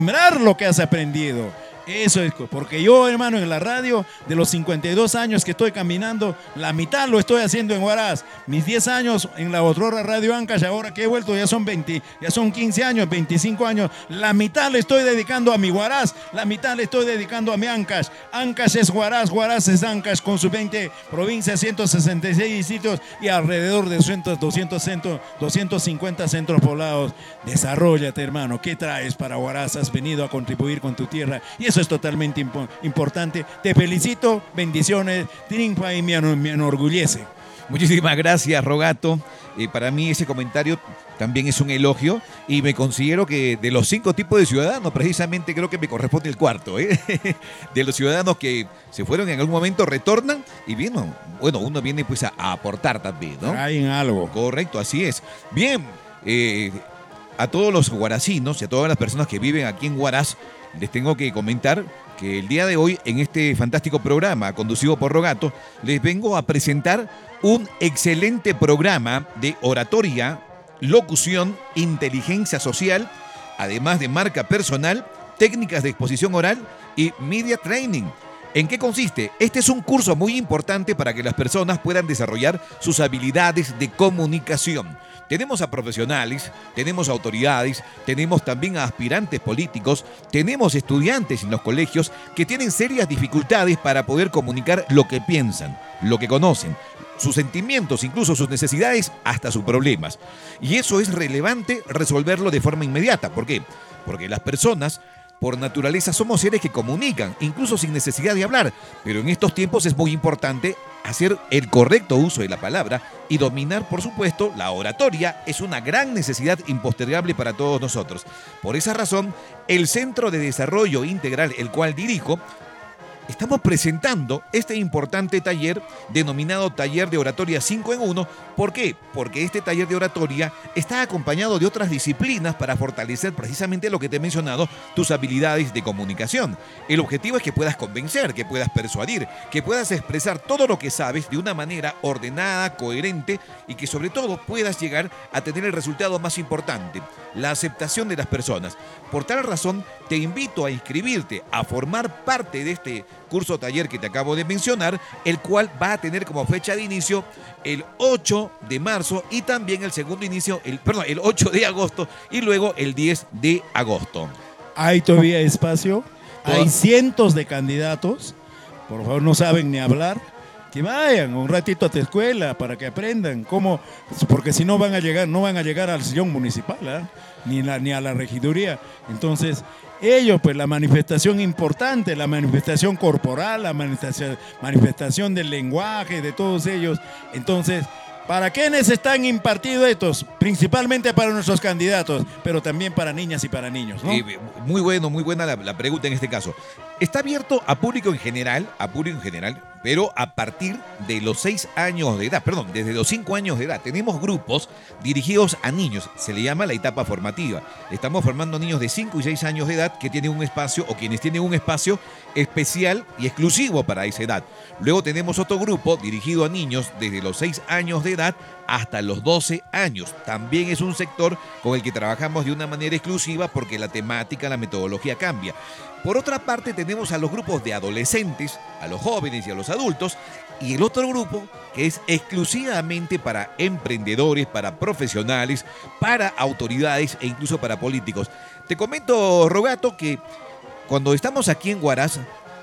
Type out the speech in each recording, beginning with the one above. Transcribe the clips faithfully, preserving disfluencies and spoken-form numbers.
sembrar lo que has aprendido. Eso es, porque yo, hermano, en la radio, de los cincuenta y dos años que estoy caminando, la mitad lo estoy haciendo en Huaraz. Mis diez años en la otrora Radio Ancash, ahora que he vuelto ya son veinte, ya son quince años, veinticinco años. La mitad le estoy dedicando a mi Huaraz, la mitad le estoy dedicando a mi Ancash. Ancash es Huaraz, Huaraz es Ancash, con sus veinte provincias, ciento sesenta y seis distritos y alrededor de doscientos centros, doscientos cincuenta centros poblados. Desarróllate, hermano. ¿Qué traes para Huaraz? Has venido a contribuir con tu tierra y eso es totalmente impo importante. Te felicito, bendiciones, triunfa y me, me enorgullece. Muchísimas gracias, Rogato. Eh, para mí ese comentario también es un elogio y me considero que de los cinco tipos de ciudadanos, precisamente creo que me corresponde el cuarto, ¿eh? De los ciudadanos que se fueron en algún momento, retornan y bien, bueno, uno viene pues a, a aportar también, ¿no? Hay algo. Correcto, así es. Bien, eh, a todos los huaracinos y a todas las personas que viven aquí en Huaraz, les tengo que comentar que el día de hoy, en este fantástico programa conducido por Rogato, les vengo a presentar un excelente programa de oratoria, locución, inteligencia social, además de marca personal, técnicas de exposición oral y media training. ¿En qué consiste? Este es un curso muy importante para que las personas puedan desarrollar sus habilidades de comunicación. Tenemos a profesionales, tenemos a autoridades, tenemos también a aspirantes políticos, tenemos estudiantes en los colegios que tienen serias dificultades para poder comunicar lo que piensan, lo que conocen, sus sentimientos, incluso sus necesidades, hasta sus problemas. Y eso es relevante resolverlo de forma inmediata. ¿Por qué? Porque las personas, por naturaleza, somos seres que comunican, incluso sin necesidad de hablar. Pero en estos tiempos es muy importante hacer el correcto uso de la palabra y dominar, por supuesto, la oratoria. Es una gran necesidad impostergable para todos nosotros. Por esa razón, el Centro de Desarrollo Integral, el cual dirijo, estamos presentando este importante taller denominado Taller de Oratoria cinco en uno. ¿Por qué? Porque este taller de oratoria está acompañado de otras disciplinas para fortalecer precisamente lo que te he mencionado, tus habilidades de comunicación. El objetivo es que puedas convencer, que puedas persuadir, que puedas expresar todo lo que sabes de una manera ordenada, coherente y que sobre todo puedas llegar a tener el resultado más importante, la aceptación de las personas. Por tal razón, te invito a inscribirte, a formar parte de este curso taller que te acabo de mencionar, el cual va a tener como fecha de inicio el ocho de marzo y también el segundo inicio, el, perdón, el ocho de agosto y luego el diez de agosto. ¿Hay todavía espacio? Hay cientos de candidatos, por favor, no saben ni hablar. Que vayan un ratito a tu escuela para que aprendan cómo, porque si no van a llegar, no van a llegar al sillón municipal, ¿eh? ni, la, ni a la regiduría. Entonces, ellos, pues la manifestación importante, la manifestación corporal, la manifestación, manifestación del lenguaje, de todos ellos. Entonces, ¿para quiénes están impartidos estos? Principalmente para nuestros candidatos, pero también para niñas y para niños, ¿no? Sí, muy bueno, muy buena la, la pregunta en este caso. Está abierto a público en general, a público en general, pero a partir de los seis años de edad, perdón, desde los cinco años de edad. Tenemos grupos dirigidos a niños, se le llama la etapa formativa. Estamos formando niños de cinco y seis años de edad que tienen un espacio o quienes tienen un espacio especial y exclusivo para esa edad. Luego tenemos otro grupo dirigido a niños desde los seis años de edad hasta los doce años. También es un sector con el que trabajamos de una manera exclusiva porque la temática, la metodología cambia. Por otra parte, tenemos a los grupos de adolescentes, a los jóvenes y a los adultos, y el otro grupo que es exclusivamente para emprendedores, para profesionales, para autoridades e incluso para políticos. Te comento, Rogato, que cuando estamos aquí en Huaraz,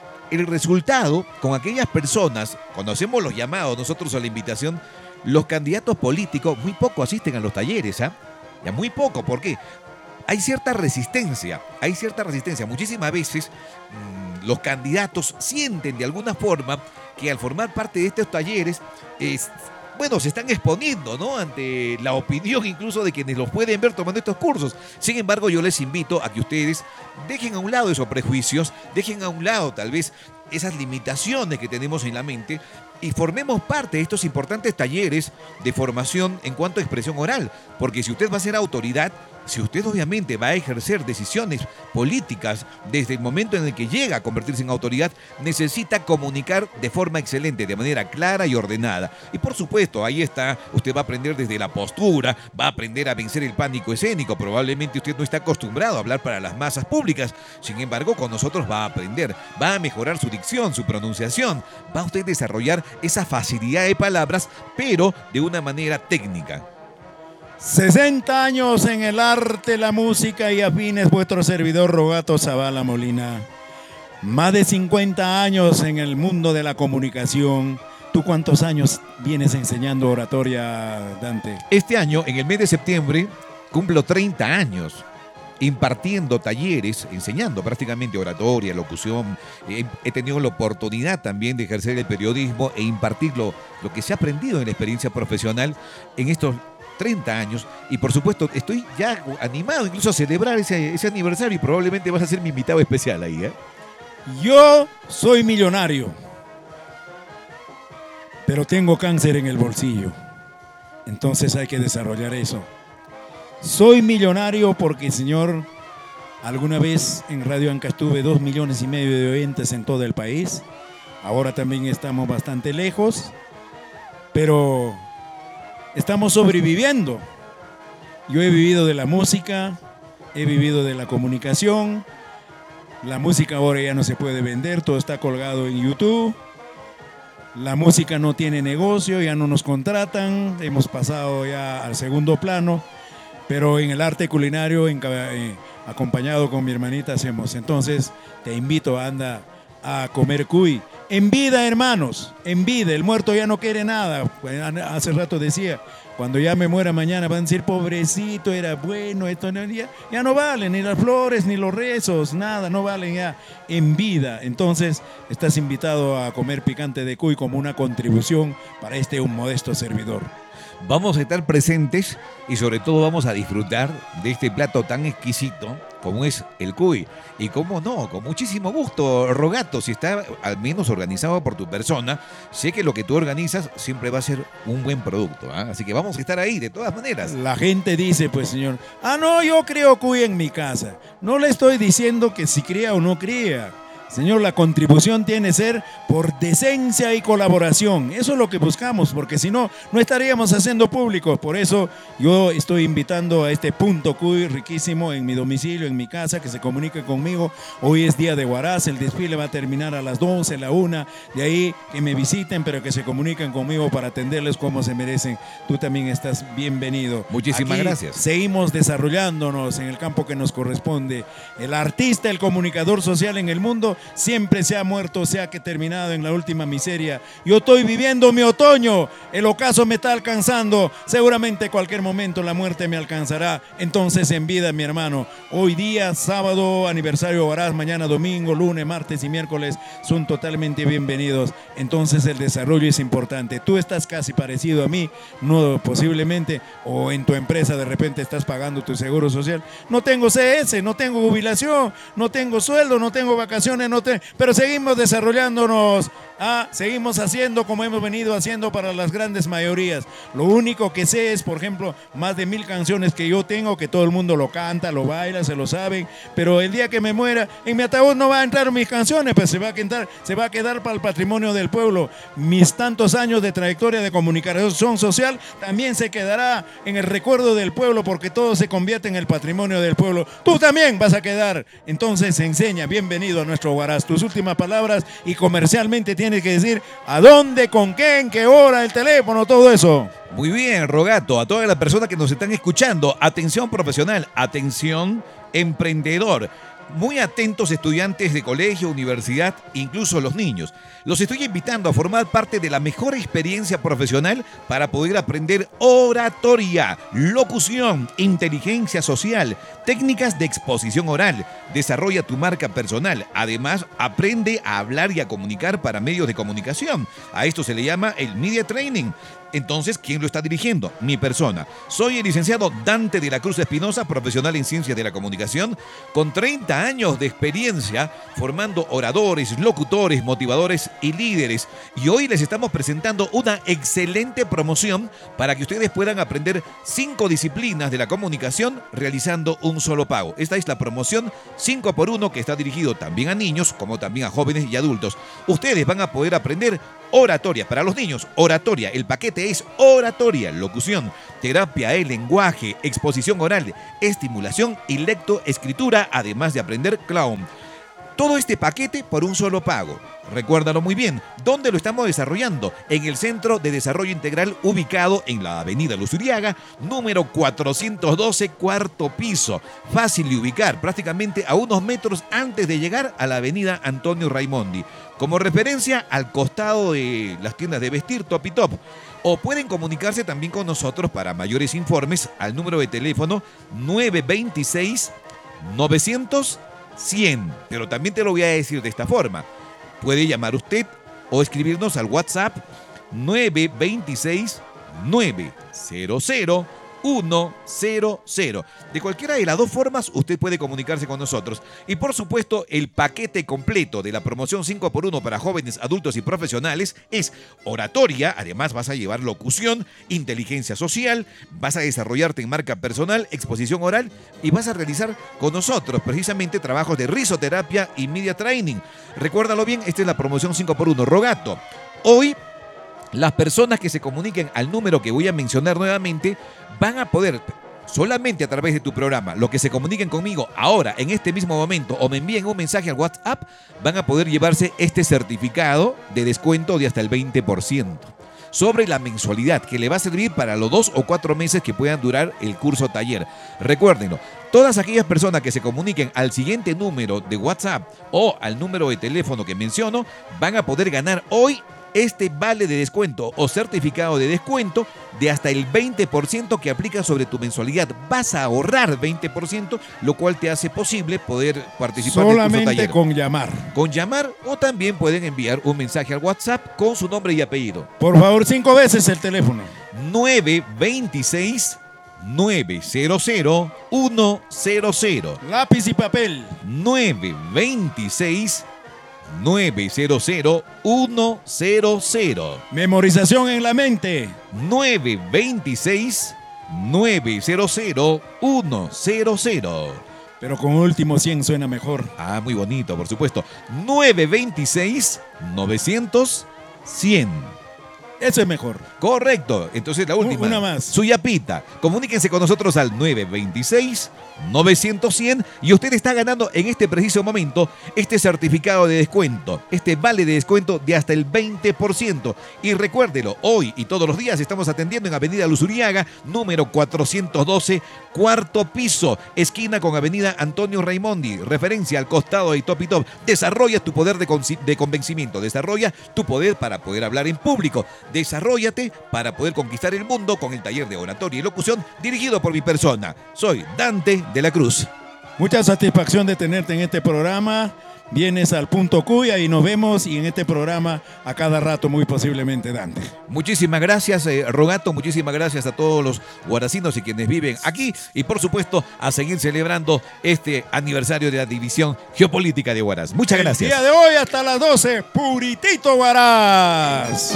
el resultado con aquellas personas, cuando hacemos los llamados nosotros a la invitación, los candidatos políticos muy poco asisten a los talleres, ¿ah? Ya muy poco, ¿por qué? Hay cierta resistencia, hay cierta resistencia. Muchísimas veces mmm, los candidatos sienten de alguna forma que al formar parte de estos talleres, es, bueno, se están exponiendo, ¿no?, ante la opinión incluso de quienes los pueden ver tomando estos cursos. Sin embargo, yo les invito a que ustedes dejen a un lado esos prejuicios, dejen a un lado tal vez esas limitaciones que tenemos en la mente y formemos parte de estos importantes talleres de formación en cuanto a expresión oral. Porque si usted va a ser autoridad, si usted obviamente va a ejercer decisiones políticas desde el momento en el que llega a convertirse en autoridad, necesita comunicar de forma excelente, de manera clara y ordenada. Y por supuesto, ahí está, usted va a aprender desde la postura, va a aprender a vencer el pánico escénico. Probablemente usted no está acostumbrado a hablar para las masas públicas. Sin embargo, con nosotros va a aprender, va a mejorar su dicción, su pronunciación. Va a usted desarrollar esa facilidad de palabras, pero de una manera técnica. sesenta años en el arte, la música y afines, vuestro servidor Rogato Zavala Molina. Más de cincuenta años en el mundo de la comunicación. ¿Tú cuántos años vienes enseñando oratoria, Dante? Este año, en el mes de septiembre, cumplo treinta años impartiendo talleres, enseñando prácticamente oratoria, locución. He, he tenido la oportunidad también de ejercer el periodismo e impartir lo, lo que se ha aprendido en la experiencia profesional en estos treinta años, y por supuesto estoy ya animado incluso a celebrar ese, ese aniversario, y probablemente vas a ser mi invitado especial ahí, ¿eh? Yo soy millonario, pero tengo cáncer en el bolsillo, entonces hay que desarrollar eso. Soy millonario porque, señor, alguna vez en Radio Ancash tuve dos millones y medio de oyentes en todo el país. Ahora también estamos bastante lejos, pero estamos sobreviviendo. Yo he vivido de la música, he vivido de la comunicación. La música ahora ya no se puede vender, todo está colgado en YouTube. La música no tiene negocio, ya no nos contratan, hemos pasado ya al segundo plano, pero en el arte culinario, en, eh, acompañado con mi hermanita, hacemos. Entonces, te invito, anda a comer cuy. En vida, hermanos, en vida. El muerto ya no quiere nada. Hace rato decía, cuando ya me muera mañana van a decir, pobrecito, era bueno, esto no, ya, ya no valen, ni las flores, ni los rezos, nada, no valen ya en vida. Entonces, estás invitado a comer picante de cuy como una contribución para este un modesto servidor. Vamos a estar presentes y sobre todo vamos a disfrutar de este plato tan exquisito como es el cuy. Y cómo no, con muchísimo gusto, Rogato, si está al menos organizado por tu persona, sé que lo que tú organizas siempre va a ser un buen producto, ¿eh? Así que vamos a estar ahí de todas maneras. La gente dice, pues, señor, ah, no, yo crío cuy en mi casa. No le estoy diciendo que si cría o no cría. Señor, la contribución tiene que ser por decencia y colaboración. Eso es lo que buscamos, porque si no, no estaríamos haciendo público. Por eso yo estoy invitando a este punto cuy riquísimo en mi domicilio, en mi casa, que se comunique conmigo. Hoy es día de Huaraz, el desfile va a terminar a las doce, la una. De ahí que me visiten, pero que se comuniquen conmigo para atenderles como se merecen. Tú también estás bienvenido. Muchísimas Aquí gracias. Seguimos desarrollándonos en el campo que nos corresponde. El artista, el comunicador social en el mundo siempre se ha muerto, se ha que terminado en la última miseria. Yo estoy viviendo mi otoño, el ocaso me está alcanzando, seguramente cualquier momento la muerte me alcanzará. Entonces, en vida, mi hermano, hoy día, sábado, aniversario de Huaraz, mañana domingo, lunes, martes y miércoles son totalmente bienvenidos. Entonces, el desarrollo es importante. Tú estás casi parecido a mí, no posiblemente, o en tu empresa de repente estás pagando tu seguro social. No tengo C S, no tengo jubilación, no tengo sueldo, no tengo vacaciones, no te... pero seguimos desarrollándonos, ah, seguimos haciendo como hemos venido haciendo para las grandes mayorías. Lo único que sé es, por ejemplo, más de mil canciones que yo tengo, que todo el mundo lo canta, lo baila, se lo saben, pero el día que me muera, en mi ataúd no va a entrar mis canciones, pues se va a quedar, se va a quedar para el patrimonio del pueblo. Mis tantos años de trayectoria de comunicación social también se quedará en el recuerdo del pueblo, porque todo se convierte en el patrimonio del pueblo. Tú también vas a quedar. Entonces, enseña, bienvenido a nuestro Huaraz. Tus últimas palabras, y comercialmente tienes que decir a dónde, con qué, en qué hora, el teléfono, todo eso. Muy bien, Rogato, a todas las personas que nos están escuchando, atención profesional, atención emprendedor. Muy atentos estudiantes de colegio, universidad, incluso los niños. Los estoy invitando a formar parte de la mejor experiencia profesional para poder aprender oratoria, locución, inteligencia social, técnicas de exposición oral. Desarrolla tu marca personal. Además, aprende a hablar y a comunicar para medios de comunicación. A esto se le llama el Media Training. Entonces, ¿quién lo está dirigiendo? Mi persona. Soy el licenciado Dante de la Cruz Espinosa, profesional en Ciencias de la Comunicación, con treinta años de experiencia formando oradores, locutores, motivadores y líderes. Y hoy les estamos presentando una excelente promoción para que ustedes puedan aprender cinco disciplinas de la comunicación realizando un solo pago. Esta es la promoción cinco por uno que está dirigido también a niños como también a jóvenes y adultos. Ustedes van a poder aprender oratoria para los niños, oratoria, el paquete es oratoria, locución, terapia del lenguaje, exposición oral, estimulación y lectoescritura, además de aprender clown. Todo este paquete por un solo pago. Recuérdalo muy bien. ¿Dónde lo estamos desarrollando? En el Centro de Desarrollo Integral ubicado en la avenida Luzuriaga, número cuatrocientos doce, cuarto piso. Fácil de ubicar, prácticamente a unos metros antes de llegar a la avenida Antonio Raimondi. Como referencia al costado de las tiendas de vestir Top y Top. O pueden comunicarse también con nosotros para mayores informes al número de teléfono nueve dos seis, novecientos, cien. Pero también te lo voy a decir de esta forma. Puede llamar usted o escribirnos al WhatsApp nueve dos seis, nueve cero cero, uno cero cero. De cualquiera de las dos formas usted puede comunicarse con nosotros. Y por supuesto el paquete completo de la promoción cinco por uno para jóvenes, adultos y profesionales es oratoria, además vas a llevar locución, inteligencia social, vas a desarrollarte en marca personal, exposición oral y vas a realizar con nosotros precisamente trabajos de risoterapia y media training. Recuérdalo bien, esta es la promoción cinco por uno. Rogato, hoy las personas que se comuniquen al número que voy a mencionar nuevamente van a poder, solamente a través de tu programa, los que se comuniquen conmigo ahora, en este mismo momento, o me envíen un mensaje al WhatsApp, van a poder llevarse este certificado de descuento de hasta el veinte por ciento sobre la mensualidad, que le va a servir para los dos o cuatro meses que puedan durar el curso taller. Recuérdenlo, todas aquellas personas que se comuniquen al siguiente número de WhatsApp o al número de teléfono que menciono, van a poder ganar hoy este vale de descuento o certificado de descuento de hasta el veinte por ciento que aplica sobre tu mensualidad. Vas a ahorrar veinte por ciento, lo cual te hace posible poder participar del curso taller. Solamente con llamar. Con llamar o también pueden enviar un mensaje al WhatsApp con su nombre y apellido. Por favor, cinco veces el teléfono. nueve dos seis, nueve cero cero, uno cero cero. Lápiz y papel. nueve dos seis, nueve cero cero, uno cero cero. Memorización en la mente. nueve dos seis, nueve cero cero, uno cero cero. Pero con último cien suena mejor. Ah, muy bonito, por supuesto. nueve dos seis, novecientos, cien. Eso es mejor. Correcto. Entonces la última. Una más. Suyapita. Comuníquense con nosotros al nueve dos seis, novecientos, cien y usted está ganando en este preciso momento este certificado de descuento, este vale de descuento de hasta el veinte por ciento. Y recuérdelo, hoy y todos los días estamos atendiendo en Avenida Luzuriaga, número cuatrocientos doce, cuarto piso, esquina con Avenida Antonio Raimondi, referencia al costado de Top y Top. Desarrolla tu poder de, de convencimiento, desarrolla tu poder para poder hablar en público. Desarróllate para poder conquistar el mundo con el taller de oratoria y locución dirigido por mi persona. Soy Dante de la Cruz. Mucha satisfacción de tenerte en este programa. Vienes al punto Cuya y nos vemos y en este programa a cada rato muy posiblemente, Dante. Muchísimas gracias, eh, Rogato, muchísimas gracias a todos los guaracinos y quienes viven aquí y por supuesto a seguir celebrando este aniversario de la División Geopolítica de Huaraz. Muchas gracias. El día de hoy hasta las doce, Puritito Huaraz.